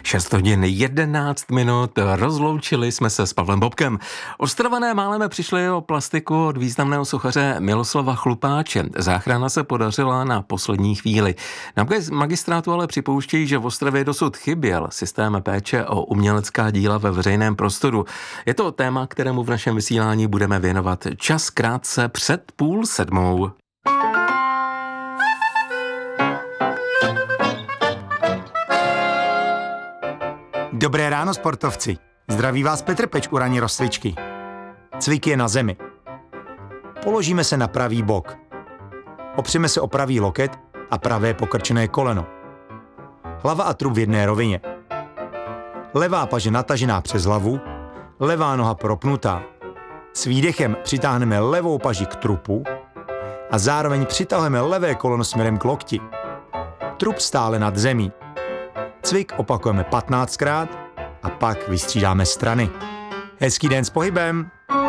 6 hodin 11 minut, rozloučili jsme se s Pavlem Bobkem. Ostravané málem přišli o plastiku od významného sochaře Miloslava Chlupáče. Záchrana se podařila na poslední chvíli. Na magistrátu ale připouštějí, že v Ostravě dosud chyběl systém péče o umělecká díla ve veřejném prostoru. Je to téma, kterému v našem vysílání budeme věnovat čas krátce před 6:30. Dobré ráno, sportovci. Zdraví vás Petr Peč u ranní rozcvičky. Cvik je na zemi. Položíme se na pravý bok. Opřeme se o pravý loket a pravé pokrčené koleno. Hlava a trup v jedné rovině. Levá paže natažená přes hlavu, levá noha propnutá. S výdechem přitáhneme levou paži k trupu a zároveň přitahujeme levé koleno směrem k lokti. Trup stále nad zemí. Cvik opakujeme 15krát a pak vystřídáme strany. Hezký den s pohybem!